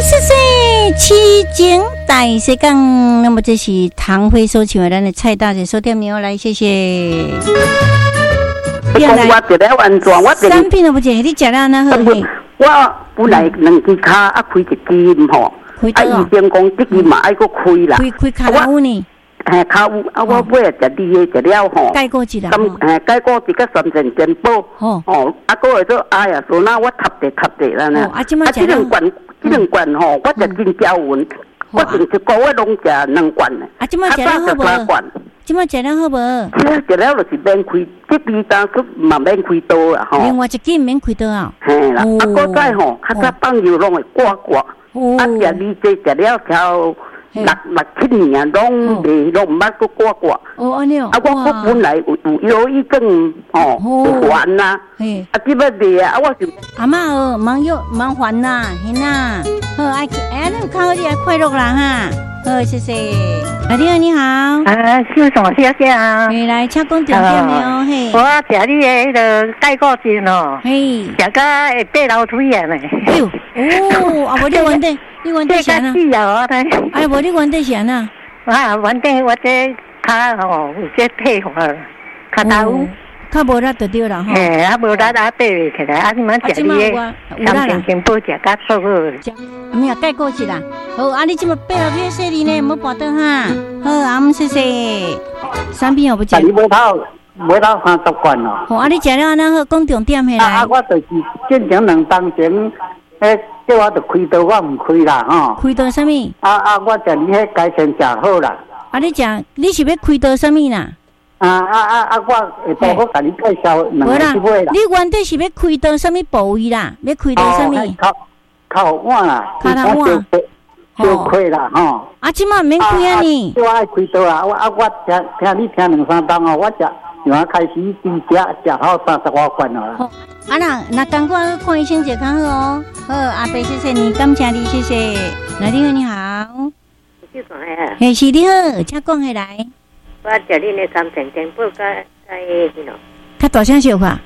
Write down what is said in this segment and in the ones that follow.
谢谢七景大石港。那么这是唐辉所请咱的蔡大姐收点名来，谢谢。 我食了完全，我产品都不见，你食了那好嘿。 我本来两支卡啊开一支吼，啊医生讲这支嘛爱搁开啦， 开卡拉有呢。 卡有啊，我买啊食你的食了吼， 改过一啦。 改过一个3层珍宝，哦，啊搁会做哎呀，说那我塌地啦呢。啊，这两罐吼，我食真胶稳，我前一个月拢食2罐呢。 啊，这么食了好无？这么食了好无？ 食了就是免开，这边单出嘛免开刀啊吼。 另外一支免开刀啊。 嘿啦，啊搁再吼，较早放油拢会刮，啊食你这食了超。6、7年拢唔捌个刮。 哦，安尼哦。 啊，我本来有忧郁症哦，烦呐。啊，这摆袂啊，我就阿嬷哦，忙烦呐，嘿呐。好，那靠你快乐啦哈。好，谢谢。你好。 是什么谢谢啊？ 来，请讲重点的嘿。 我食你的迄个钙固醇哦。嘿。食到会爬楼梯啊呢。 哎呦，啊，无你原地。你原地啥呢？哎，无你原地啥呢？ 啊，原地我这脚吼有这退化，脚头较无力就对啦吼。 嘿，啊无力啊爬袂起来，啊你们食你的三天前补食甲做好。 没有改过去啦。好，啊你这么爬了这些哩呢，莫跑倒哈。好，阿姆谢谢。产品我不讲。 你买到30罐咯。 好，啊你食了那好，讲重点下来。 啊，我就是进前2当前。叫我就开刀，我唔开啦吼。 开刀什么？ 我食你迄改善食好啦。 啊，你是要开刀什么啦？ 我下晡我甲你介绍2个机会啦。 你原底是要开刀什么部位啦？要开刀什么？ 靠碗啦， 靠头碗。 就开啦吼。 啊，即马免开啊你。 我爱开刀啦，我听你听2-3当哦，我食然后开始食好30多罐了。 啊那赶快看医生就较好哦。好，阿伯谢谢你，感谢你，谢谢。你好。嘿，是你好，请讲下来。 我食你的3层珍宝甲迄咯。 较大声说话。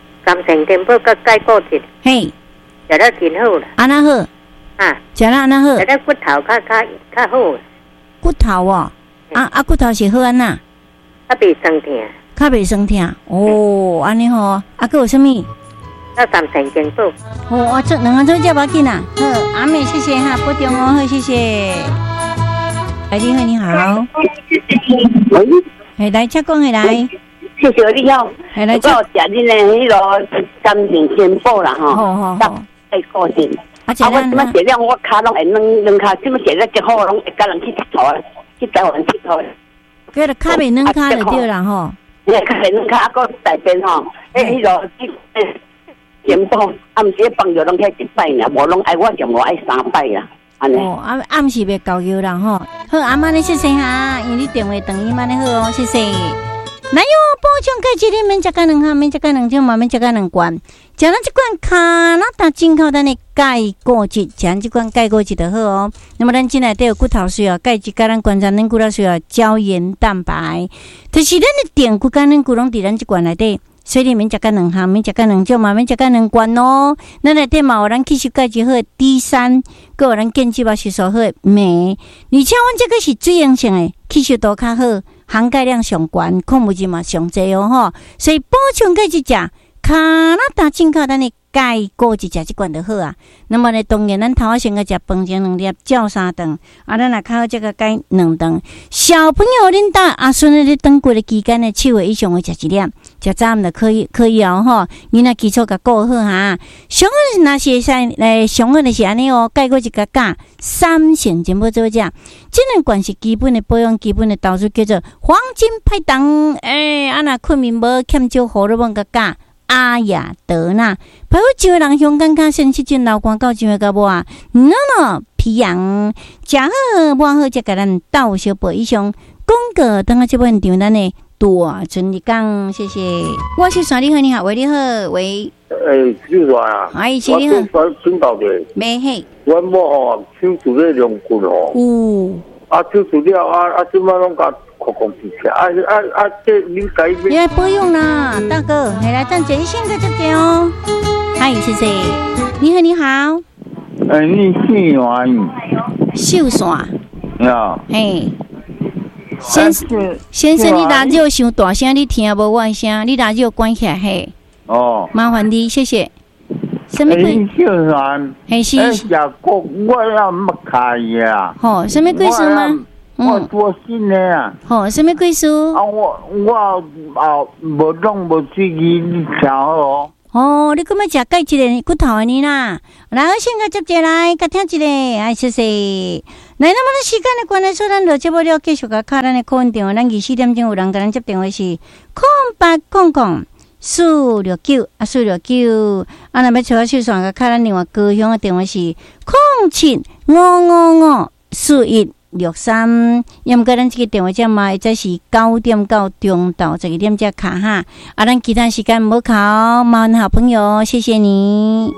3层珍宝甲钙固醇。嘿，食了真好啦。 安那好？ 啊， 食了安那好？ 食了骨头较好。 骨头哦，骨头是好安那？ 较袂酸痛。 较袂酸痛哦，安尼吼，还有什么？ 3层珍宝。 哦，这2个做这要紧啦。好，阿妹谢谢哈，保重哦，好谢谢。你好。喂。来，请讲下来。 谢谢你好。 来， 我食你的迄个3层珍宝啦吼。 好。 钙固醇。 我即摆食了，我脚拢会软脚，即摆食了真好，拢会甲人去佚佗啦，去台湾佚佗。 叫做脚袂软脚就对啦吼。 你较袂软脚，啊个大便吼，迄个珍宝，毋是放着拢起1摆啦，无拢爱我就无爱3摆啦。 暗时袂够油啦吼。好，阿妈你谢谢哈，因为你电话等伊妈你好哦，谢谢。哪有补充钙质？你免食个2项，免食个2种，嘛免食个2罐。食咱这罐加拿大进口咱的钙固质，食咱这罐钙固质就好哦。那么咱进来都有骨头需要钙质，甲咱观察咱骨头需要胶原蛋白，就是咱的电骨甲咱骨拢伫咱这罐内底。所以你免食个2项，免食个2种，嘛免食个2罐哦。咱内底嘛有咱吸收钙质好的 D3，佮有咱建基胞吸收好的镁，而且阮这个是水溶性的，吸收度较好，含钙量上悬，矿物质嘛上济哦吼。所以补充钙质食加拿大进口咱的钙固质食这罐就好啊。那么呢，当然咱头先个食饭前2粒，照3顿，咱若较好这个钙2顿。小朋友恁搭阿孙咧长过的期间呢，7月以上会食1粒，食早暗就可以哦吼。囡仔基础甲顾好哈。上个若是上个就是安尼哦，钙固质甲钾3成全部做食。这两罐是基本的保养，基本的投资叫做黄金拍档。若困眠无欠少荷尔蒙甲钾。阿雅德纳，排有上个人香港较先7种流汗到上个到无啊？皮痒，食好抹好，才甲咱倒小杯以上。广告等下这本场咱的大春日讲，谢谢。我是山你好，你好，喂，你好，喂。 就是说啊， 是你好。 我听到的。 没嘿。 我某吼，手术咧用骨吼。手术了即摆拢甲。这你改变。 也不用啦，大哥，来等一下，现在就对哦。嗨，谢谢。你好，你好。 你姓啥？ 秀线。 呀。 嘿。先生，你radio伤大声，你听无我声，你radio关起来嘿。 哦。 麻烦你，谢谢。什么鬼？嘿是。 我要没开呀。 好，什么鬼事吗？ 我做新的啊。 好，什么鬼事？ 啊，我无弄无自己你瞧哦。 哦，你干嘛食钙一个骨头的呢啦？来，我先甲接者来，甲听一个，哎，谢谢。来，那么的时间的关系，所以咱就节目了，继续甲卡咱的课文电话，咱24点钟有人甲咱接电话是0800-469啊469，啊，那么找我秀算甲卡咱另外高雄的电话是0755541163，要么咱这个电话号码再是9点到中到12点才卡哈，啊，咱其他时间无考，麻烦好朋友，谢谢你。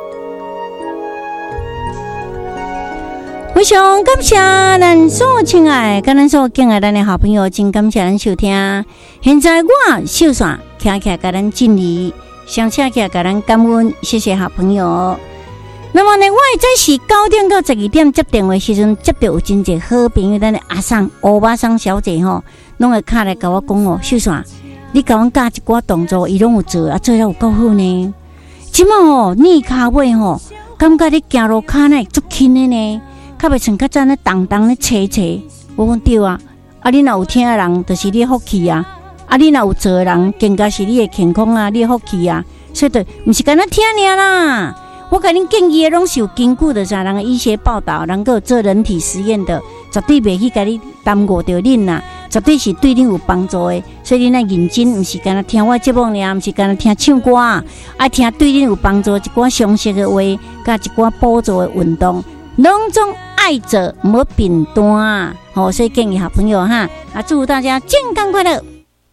非常感谢咱所亲爱跟咱所敬爱咱的好朋友，真感谢咱收听。现在我秀伞徛起来甲咱敬礼，上车起来甲咱感恩，谢谢好朋友。那么呢，我会在是9点到12点接电话时阵，接到有真侪好朋友，咱的阿桑、欧巴桑小姐吼，拢会卡来甲我讲哦，秀伞，你甲阮教一寡动作，伊拢有做，啊做了有够好呢。即满吼，逆骹尾吼，感觉你行路骹呢足轻的呢。较袂像较早咧动动咧切切，我讲对啊！啊，你若有听的人，就是你福气啊！啊，你若有做的人，更加是你的健康啊，你的福气啊！所以对，毋是干那听尔啦。我甲恁建议的拢是有根据的，啥人的医学报道，能够做人体实验的，绝对袂去甲你耽误着恁啦，绝对是对恁有帮助的。所以恁爱认真，毋是干那听我节目尔，毋是干那听唱歌啊，爱听对恁有帮助一寡详细的话，甲一寡补助的运动。拢总爱做，无变单好，所以建议好朋友哈啊，祝福大家健康快乐。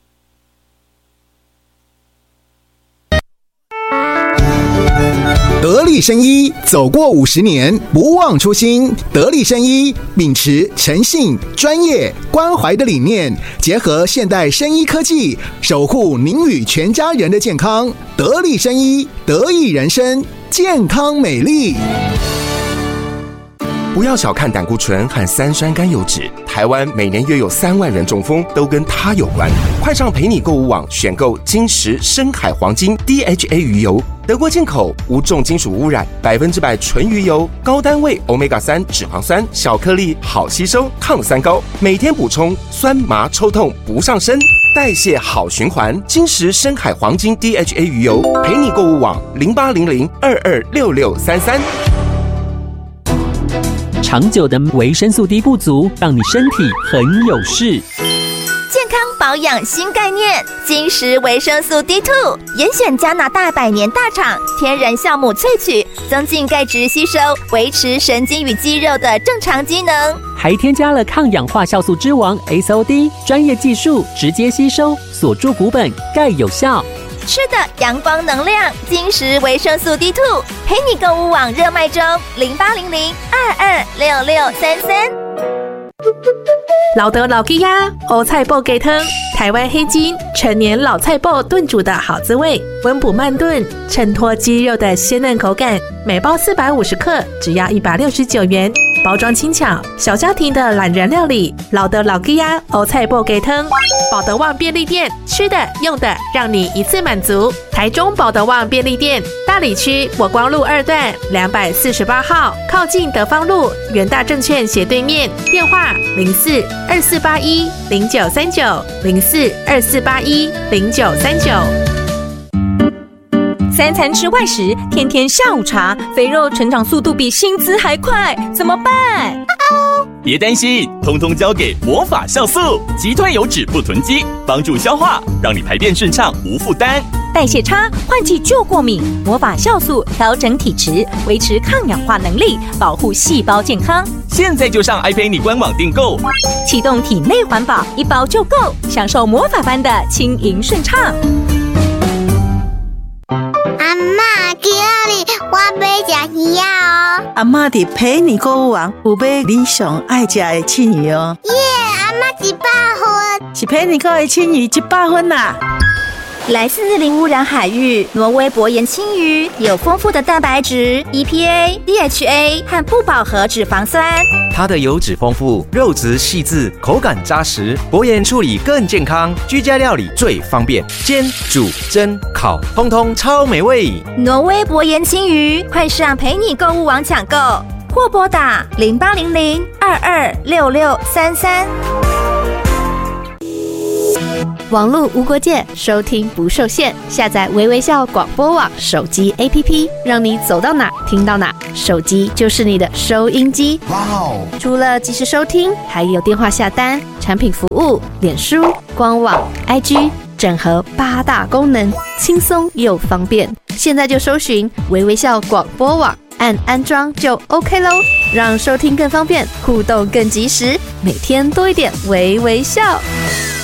得力生医走过50年，不忘初心。得力生医秉持诚信、专业、关怀的理念，结合现代生医科技，守护您与全家人的健康。得力生医，得益人生，健康美丽。 不要小看胆固醇和3酸甘油酯，台湾每年约有3万人中风，都跟它有关。快上陪你购物网选购金石深海黄金 DHA 鱼油，德国进口，无重金属污染，100%纯鱼油，高单位 Omega-3 脂肪酸，小颗粒，好吸收，抗酸高，每天补充，酸麻抽痛不上身，代谢好循环。金石深海黄金 DHA 鱼油，陪你购物网0800226633。 长久的维生素 D 不足，让你身体很有事。 健康保养新概念，金石维生素 D2， 严选加拿大100年大厂天然酵母萃取，增进钙质吸收，维持神经与肌肉的正常机能。 还添加了抗氧化酵素之王 SOD， 专业技术直接吸收，锁住骨本，钙有效。 吃的阳光能量，金石维生素 D2， 陪你购物网热卖中，0800226633。 老德老鸡鸭欧菜脯鸡汤，台湾黑金陈年老菜脯炖煮的好滋味，温补慢炖，衬托鸡肉的鲜嫩口感。每包450克，只要169元。包装轻巧，小家庭的懒人料理。老德老鸡鸭欧菜脯鸡汤，保德旺便利店，吃的用的让你一次满足。台中保德旺便利店，大里区火光路2段248号，靠近德芳路元大证券斜对面。电话0424810939 0424810939。 3餐吃外食，天天下午茶，肥肉成长速度比薪资还快，怎么办？ 别担心，通通交给魔法酵素，击退油脂不囤积，帮助消化，让你排便顺畅无负担。 代谢差，换季就过敏，魔法酵素调整体质，维持抗氧化能力，保护细胞健康。 现在就上 iPay 官网订购， 启动体内环保，1包就够，享受魔法般的轻盈顺畅。 阿嬷，今仔日我要吃鱼仔哦。 阿嬷伫陪你购物网有买你上爱吃的庆鱼哦。 耶，阿嬷100分， 是陪你购的庆鱼100分啦。 来自零污染海域，挪威薄盐青鱼有丰富的蛋白质、EPA、DHA 和不饱和脂肪酸。 它的油脂丰富，肉质细致，口感扎实，薄盐处理更健康，居家料理最方便，煎、煮、蒸、烤，通通超美味。 挪威薄盐青鱼，快上陪你购物网抢购，或拨打0800-226633。 网络无国界，收听不受限。下载微微笑广播网手机 APP， 让你走到哪听到哪，手机就是你的收音机。哇哦！除了即时收听，还有电话下单、产品服务、脸书、官网、IG， 整合8大功能，轻松又方便。现在就搜寻微微笑广播网，按安装就 OK 咯，让收听更方便，互动更及时，每天多一点微微笑。